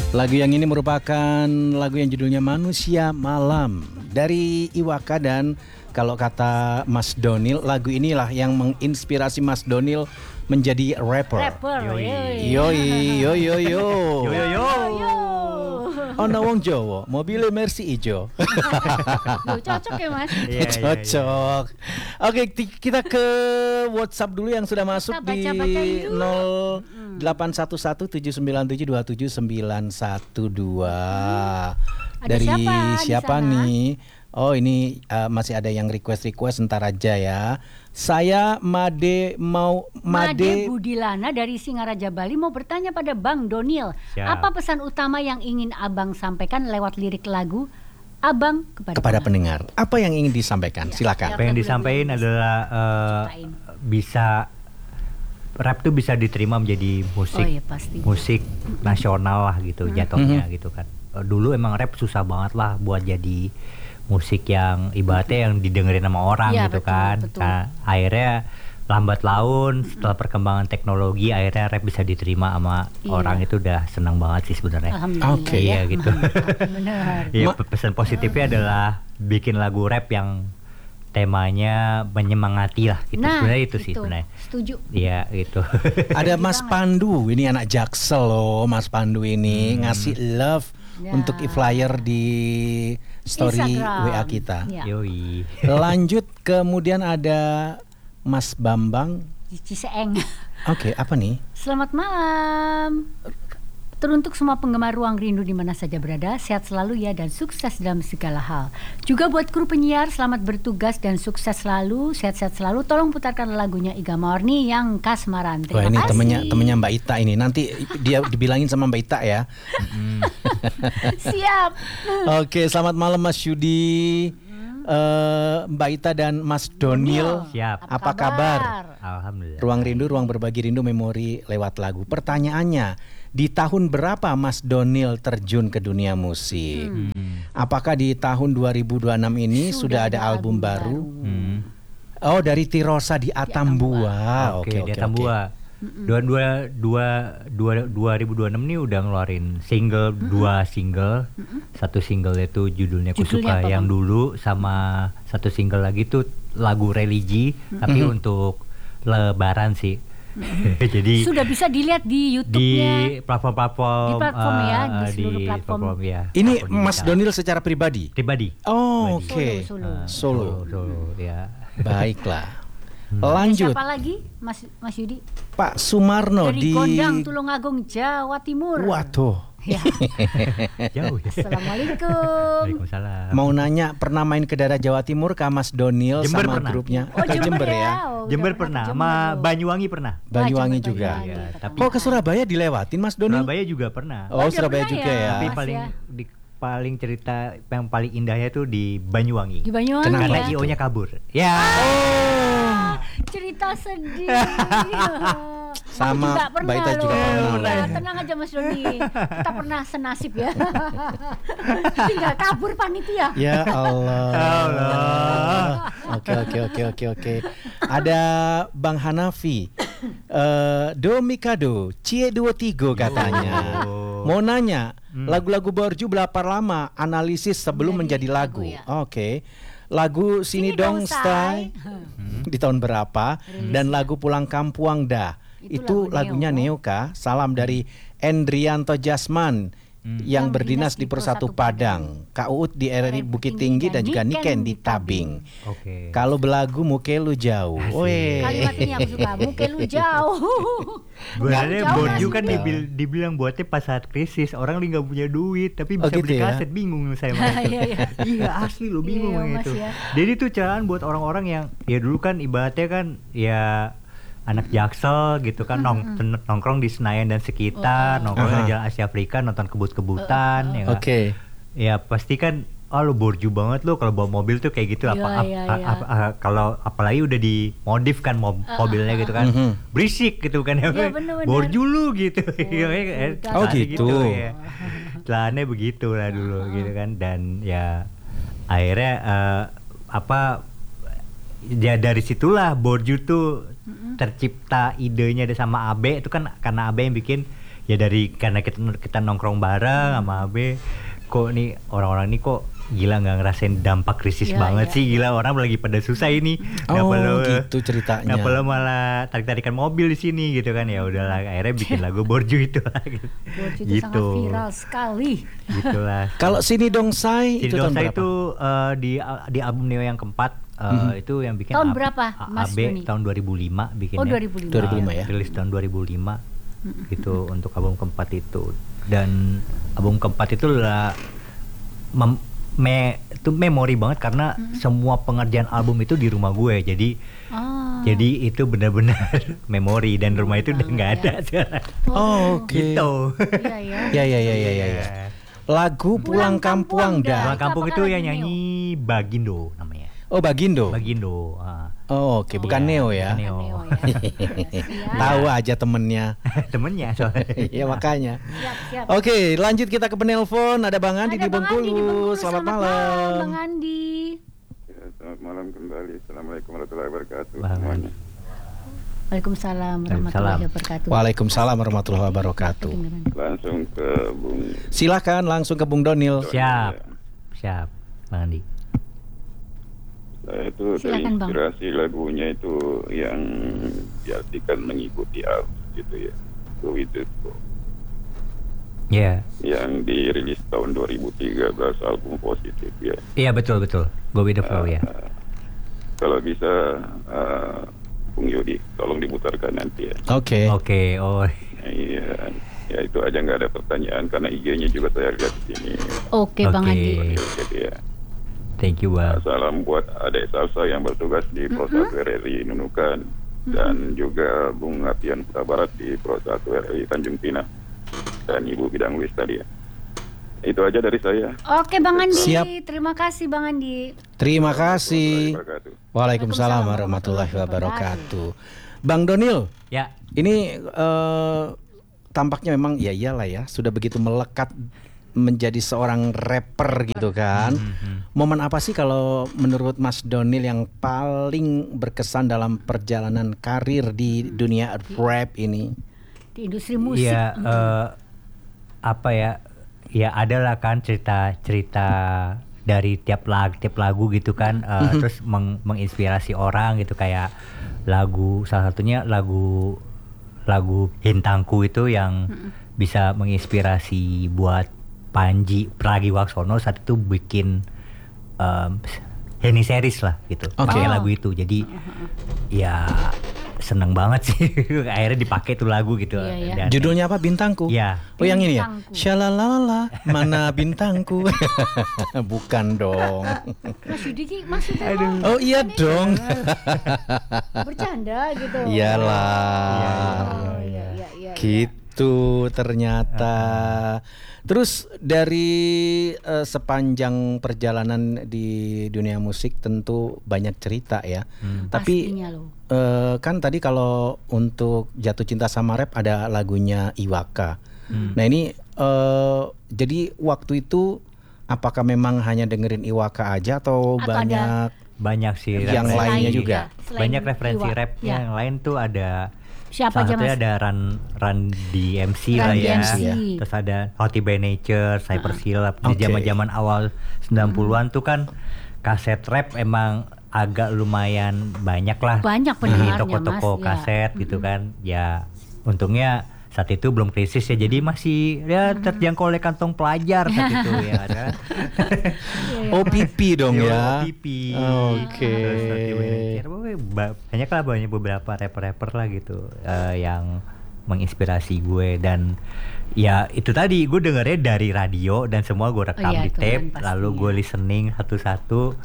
Lagu yang ini merupakan lagu yang judulnya Manusia Malam dari Iwaka, dan kalau kata Mas Donil, lagu inilah yang menginspirasi Mas Donil menjadi rapper. Yoi, yoi, yo yo yo. Yo yo yo. Ono wong Jawa, mobilnya Mercy ijo. Cocok ya Mas? Cocok. Oke, kita ke WhatsApp dulu yang sudah masuk di 0811-797-2792. Dari siapa nih? Oh, ini masih ada yang request ntar aja ya. Saya Made Budilana dari Singaraja Bali mau bertanya pada Bang Donil. Siap. Apa pesan utama yang ingin Abang sampaikan lewat lirik lagu Abang kepada pendengar? Apa yang ingin disampaikan? Silakan. Apa yang disampaikan adalah bisa rap tuh bisa diterima menjadi musik nasional lah gitu jatuhnya gitu kan. Dulu emang rap susah banget lah buat jadi musik yang ibaratnya yang didengerin sama orang gitu kan. Nah, akhirnya lambat laun setelah perkembangan teknologi akhirnya rap bisa diterima sama orang, itu udah senang banget sih sebenarnya. Oke, iya gitu. Benar. Iya, pesan positifnya adalah bikin lagu rap yang temanya menyemangati lah gitu. Sebenarnya itu sih sebenarnya. Setuju. Iya gitu. Ada Mas Pandu, ini anak Jaksel loh. Mas Pandu ini ngasih love untuk flyer di story Instagram. WA kita. Yoi. Lanjut, kemudian ada Mas Bambang di Ciseeng. Oke, apa nih? Selamat malam. Teruntuk semua penggemar Ruang Rindu di mana saja berada, sehat selalu ya dan sukses dalam segala hal. Juga buat kru penyiar, selamat bertugas dan sukses selalu, sehat-sehat selalu. Tolong putarkan lagunya Iga Morni yang Kasmaran. Wah, ini temennya Mbak Ita ini. Nanti dia dibilangin sama Mbak Ita ya. Siap. Oke, selamat malam Mas Yudi, Mbak Ita dan Mas Donil. Siap. Apa kabar? Alhamdulillah. Ruang Rindu, ruang berbagi rindu, memori lewat lagu. Pertanyaannya, di tahun berapa Mas Donil terjun ke dunia musik? Apakah di tahun 2026 ini sudah ada album baru? Oh, dari Tirosa di Atambua. Oke, di Atambua. 2026 nih udah ngeluarin single, 2 single. Satu single itu judulnya Kusuka yang dulu, sama satu single lagi tuh lagu religi tapi untuk lebaran sih. Jadi sudah bisa dilihat di YouTube-nya, di platform ya, di seluruh platform ya. Ini Mas Donil secara pribadi? Oh, oke. Solo ya. Baiklah. Lanjut. Siapa lagi Mas Yudi? Pak Sumarno dari Gondang, Tulungagung, Jawa Timur. Waduh. Ya. Jauh ya. Assalamualaikum. Waalaikumsalam. Mau nanya, pernah main ke daerah Jawa Timur kah Mas Donil Jember sama pernah. grupnya? Oh, Jember ya. Jember pernah, sama Banyuwangi pernah. Banyuwangi juga. Ya, tapi ke Surabaya dilewatin Mas Donil? Surabaya juga pernah. Oh, Surabaya juga ya. Tapi paling cerita yang paling indahnya tuh di Banyuwangi. Di Banyuwangi. Kenapa? Karena IO-nya kabur. Ya. Cerita sedih. Sama Mbak Ita juga pernah. Tenang aja Mas Doni, kita pernah senasib ya. Tinggal kabur panitia. Ya Allah. Oke. Ada Bang Hanafi, Do Mikado, Cie 23 katanya. Mau nanya, lagu-lagu Borju berapa lama analisis sebelum menjadi lagu? Oke. Lagu Sini Dong Stay di tahun berapa? Dan lagu Pulang Kampuang Dah. Itu lagunya Neo kah? Salam dari Endrianto Jasman yang berdinas di Persatu Padang, Kak di RRI Bukit Tinggi, dan juga Niken di Tabing. Oke. Kalau belagu Mukelu Jauh. Kalimat ini aku suka, Mukelu Jauh. Sebenarnya Borju kan dibilang buatnya pas saat krisis, orang nggak punya duit tapi bisa beli kaset, bingung saya. Iya asli lo bingung itu. Jadi tuh caraan buat orang-orang yang ya dulu kan ibaratnya kan ya anak Jaksel gitu kan, nongkrong di Senayan dan sekitar, nongkrong di Jalan Asia Afrika, nonton kebut-kebutan. Oke. Ya pasti kan, lo Borju banget lo kalau bawa mobil tuh kayak gitu. Kalau apalagi udah dimodif kan mobilnya gitu kan, berisik gitu kan ya, Borju lu gitu. Oh gitu. Ya. Celananya begitu lah dulu gitu kan, dan ya akhirnya ya dari situlah Borju tuh tercipta idenya sama Abe itu kan, karena Abe yang bikin ya dari karena kita nongkrong bareng sama Abe, kok nih orang-orang ini kok gila nggak ngerasain dampak krisis banget sih, gila orang lagi pada susah ini, gitu ceritanya. Nggak perlu malah tarik-tarikan mobil di sini gitu kan, ya udahlah akhirnya bikin lagu Borju itu lagi. Borju itu sangat viral sekali. Gitulah. Kalau Sini Dongsai itu tahun berapa? Itu di album Neo yang keempat itu yang bikin tahun berapa Mas Doni? Tahun 2005 bikinnya. 2005 ya. Rilis tahun 2005 gitu untuk album keempat itu, dan album keempat itu lah itu memori banget karena semua pengerjaan album itu di rumah gue, jadi itu benar-benar memori, dan rumah itu udah nggak ada sekarang. Gitu. Ya. Lagu Pulang Kampung dah. Pulang Kampung itu yang nyanyi Bagindo namanya. Oh, Bagindo. Oke. Bukan Neo ya. Neo. Tahu aja temennya soalnya. Iya makanya. Siap. Oke, lanjut kita ke penelpon. Ada Bang Andi di Bengkulu. Selamat malam. Bang Andi. Ya, selamat malam kembali. Assalamualaikum warahmatullahi wabarakatuh. Waalaikumsalam warahmatullahi wabarakatuh. Waalaikumsalam warahmatullahi wabarakatuh. Langsung ke Bung. Silakan langsung ke Bung Donil. Siap, Bang Andi. Saya itu terinspirasi lagunya itu yang diartikan mengikuti arus gitu ya. Go with the flow. Ya. Yang dirilis tahun 2013, album Positif ya. Iya betul. Go with the flow ya. Kalau bisa Bung Yudi tolong diputarkan nanti ya. Oke. Oh. Iya. Ya itu aja, nggak ada pertanyaan karena IG-nya juga saya lihat di sini. Oke, Bang Andi. Oke, ya. Thank you, Bang. Salam buat adik salsa yang bertugas di Prosatu RRI Nunukan dan juga Bung Apian Kota Barat di Prosatu RRI Tanjung Pinang dan Ibu Bidang Wis tadi ya. Itu aja dari saya. Oke, Bang Andi. Siap. Terima kasih, Bang Andi. Terima kasih. Waalaikumsalam warahmatullahi wabarakatuh. Bang Donil. Ya. Ini tampaknya memang ya iyalah ya, sudah begitu melekat menjadi seorang rapper gitu kan. Momen apa sih kalau menurut Mas Donil yang paling berkesan dalam perjalanan karir di dunia rap ini? Di industri musik. Iya, apa ya? Ya adalah kan cerita dari tiap lagu gitu kan, terus menginspirasi orang gitu, kayak salah satunya lagu Hintangku itu yang bisa menginspirasi buat Panji Pragiwaksono saat itu bikin Henny Series lah gitu, pakai lagu itu. Jadi ya seneng banget sih akhirnya dipakai tuh lagu gitu. Iya. Dan judulnya apa? Bintangku. Ya. Oh yang ini ya. Shalalala mana bintangku. Bukan dong. Mas Yudi maksudnya. Oh iya dong. Bercanda gitu. Iyalah. Iya. Gitu ternyata. Terus dari sepanjang perjalanan di dunia musik tentu banyak cerita ya. Tapi kan tadi kalau untuk Jatuh Cinta Sama Rap ada lagunya Iwaka. Nah ini jadi waktu itu apakah memang hanya dengerin Iwaka aja atau banyak sih yang lainnya juga? Banyak referensi rap yang lain tuh ada. Siapa aja Mas? Ada Run DMC lah ya. Terus ada Hottie by Nature, Cypress Hill. Di zaman-zaman awal 90-an tuh kan kaset rap emang agak lumayan banyak lah. Banyak di pendengarnya toko-toko kaset gitu kan. Ya untungnya saat itu belum krisis ya, jadi masih ya terjangkau oleh kantong pelajar saat itu ya kan. OPP dong ya. OPP. Oke. Banyak lah, beberapa rapper lah gitu yang menginspirasi gue, dan ya itu tadi gue dengernya dari radio dan semua gue rekam di tape, lalu gue listening satu-satu.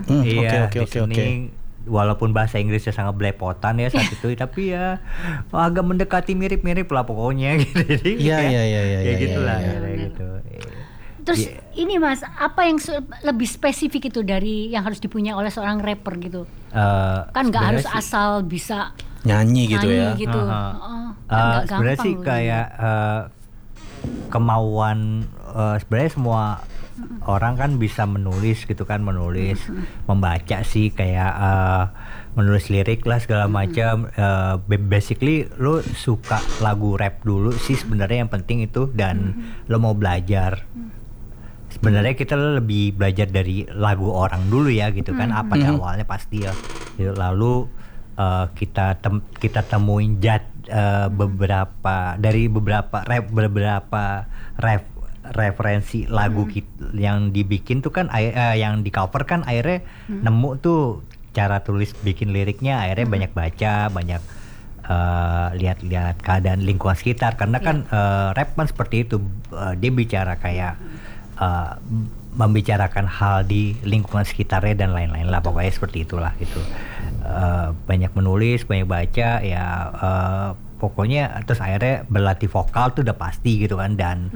Oke. Walaupun bahasa Inggrisnya sangat belepotan ya saat itu, tapi ya agak mendekati mirip-mirip lah pokoknya gitu. Jadi ya gitulah gitu. Terus ini Mas, apa yang lebih spesifik itu dari yang harus dipunya oleh seorang rapper gitu? Kan nggak harus asal bisa nyanyi gitu ya. Gitu. Sebenarnya sih kayak kemauan, sebenarnya semua orang kan bisa menulis gitu kan, membaca sih kayak menulis lirik lah segala macam. Basically lo suka lagu rap dulu sih sebenarnya yang penting itu, dan lo mau belajar. Sebenarnya kita lebih belajar dari lagu orang dulu ya gitu kan, apa awalnya pasti ya. Lalu kita temuin beberapa referensi lagu yang dibikin tuh kan, yang di cover kan akhirnya nemu tuh cara tulis bikin liriknya, akhirnya banyak baca, banyak lihat-lihat keadaan lingkungan sekitar, karena kan rap kan seperti itu, dia bicara kayak membicarakan hal di lingkungan sekitarnya dan lain-lain lah, pokoknya seperti itulah gitu. Banyak menulis, banyak baca ya, pokoknya terus akhirnya berlatih vokal tuh udah pasti gitu kan, dan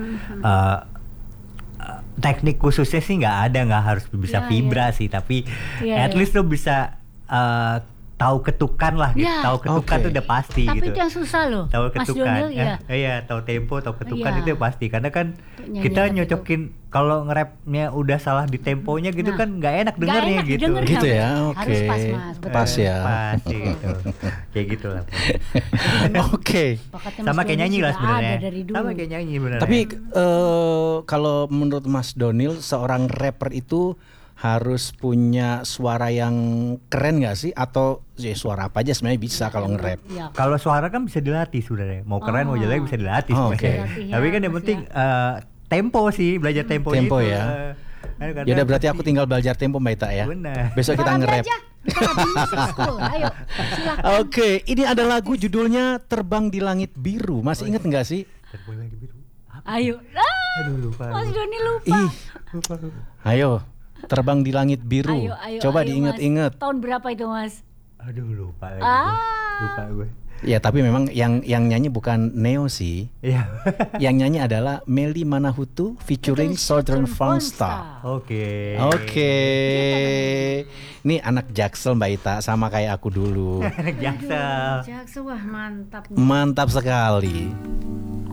teknik khususnya sih nggak harus bisa vibra sih, tapi at least lo bisa tahu ketukan lah gitu. Tahu ketukan tuh udah pasti tapi gitu. Tapi itu yang susah loh. Tahu Mas ketukan. Donil, Iya, tahu tempo, tahu ketukan itu pasti. Karena kan kita nyocokin kalau nge-rapnya udah salah di temponya gitu kan nggak enak dengernya gitu. Gitu ya. Oke. Harus pas, Mas. Betul. Pas ya. Pas gitu. Kayak gitu lah. Oke. Sama kayak nyanyi lah sebenarnya. Sama kayak nyanyi benar. Tapi kalau menurut Mas Donil, seorang rapper itu harus punya suara yang keren nggak sih, atau ya suara apa aja sebenarnya bisa kalau nge-rap? Ya. Kalau suara kan bisa dilatih sebenarnya, mau keren mau jelek bisa dilatih sebenarnya. Tapi kan yang penting tempo sih, belajar temponya tempo itu. Ya. Ya udah, berarti aku tinggal belajar tempo Mbak Ita ya. Benar. Besok kita nge-rap. Ayo, silakan. Oke, ini ada lagu judulnya Terbang di Langit Biru. Masih inget nggak sih? Terbang di Langit Biru. Ayo. Aduh lupa. Mas Doni lupa. Lupa. Ayo. Terbang di Langit Biru. Coba diingat-ingat. Tahun berapa itu, Mas? Aduh lupa lagi. Lupa gue. Ya tapi memang yang nyanyi bukan Neo sih. Iya. Yang nyanyi adalah Melly Manahutu featuring Southern Fun Star. Oke. Ini anak Jaksel Mbak Ita, sama kayak aku dulu. Anak Jaksel. Jaksel, wah mantap. Mantap sekali.